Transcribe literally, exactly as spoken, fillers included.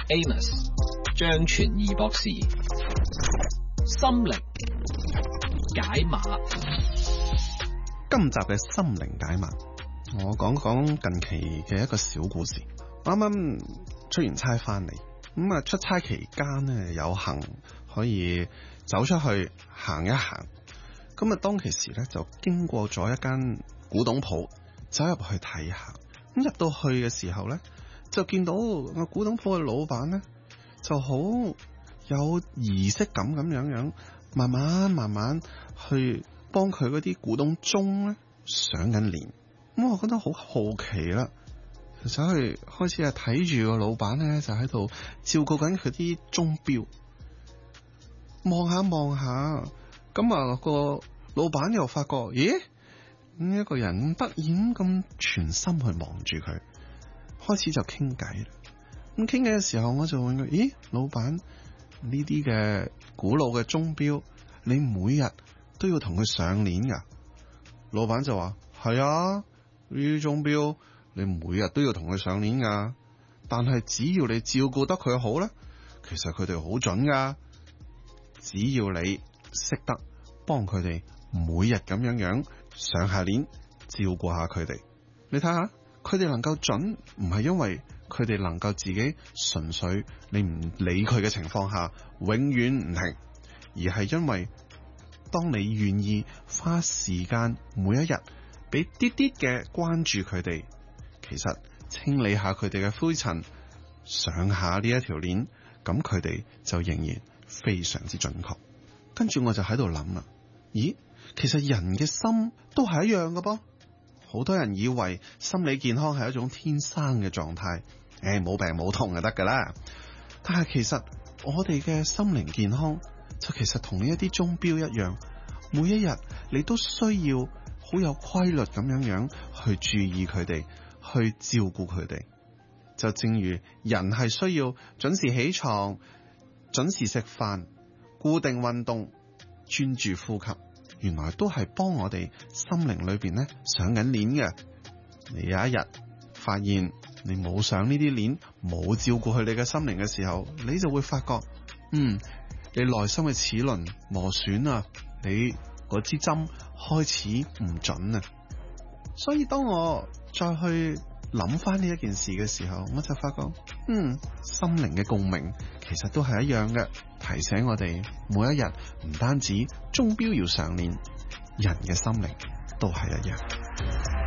Amos 張傳義博士，心靈解碼。 今集嘅心靈解碼，我講講近期嘅一個小故事。啱啱出完差翻嚟，咁啊出差期間呢，有幸可以走出去行一行。咁啊當其時咧就經過咗一間古董鋪，走入去睇下。咁入到去嘅時候咧，就見到個古董鋪嘅老闆咧就好有儀式感咁樣樣，慢慢慢慢去幫佢嗰啲古董鐘咧上緊鏈。咁我覺得好好奇啦，走去開始係睇住個老闆咧就喺度照顧緊佢啲鐘錶，望下望下，咁啊個老闆又發覺，咦，咁一個人得意咁全心去望住佢，開始就傾偈啦。咁傾偈嘅時候，我就問佢，咦，老闆，呢啲嘅古老嘅鐘錶，你每日都要同佢上鏈噶？老闆就話，係啊，呢啲鐘錶你每日都要同佢上鏈噶，但係只要你照顧得佢好咧，其實佢哋好準噶。只要你識得幫佢哋每日咁樣樣上下鏈，照顧下佢哋，你睇下佢哋能夠準，唔係因為佢哋能夠自己純粹你唔理佢嘅情況下永遠唔停，而係因為當你願意花時間每一日俾啲啲嘅關注佢哋，其實清理下佢哋嘅灰塵，上下呢一條鏈，咁佢哋就仍然非常之準確。跟住我就喺度諗啦，咦，其實人嘅心都係一樣嘅噃。好多人以為心理健康係一種天生嘅狀態，誒，冇病冇痛就得噶啦。但係其實我哋嘅心靈健康就其實同呢一啲鐘錶一樣，每一日你都需要好有規律咁樣樣去注意佢哋，去照顧佢哋。就正如人係需要準時起床、準時食飯、固定運動、專注呼吸，原來都係幫我哋心靈裏邊咧上緊鏈嘅。你有一日發現你冇上呢啲鏈，冇照顧佢哋嘅心靈嘅時候，你就會發覺，嗯，你內心嘅齒輪磨損啊，你嗰支針開始唔準啊。所以當我再去諗翻呢一件事嘅時候，我就發覺，嗯，心靈嘅共鳴其實都係一樣嘅，提醒我哋每一日唔單止鐘錶要上鏈，人嘅心靈都係一樣。